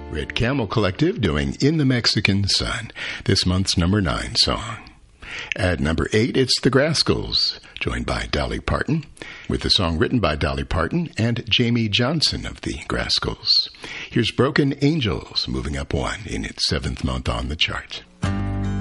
Red Camel Collective doing In the Mexican Sun, this month's number 9 song. At number 8, it's the Grascals, joined by Dolly Parton, with the song written by Dolly Parton and Jamie Johnson of the Grascals. Here's Broken Angels, moving up 1 in its 7th month on the chart.